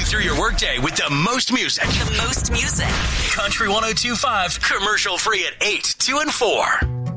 through your workday with the most music. The most music. Country 102.5, commercial free at 8, 2, and 4.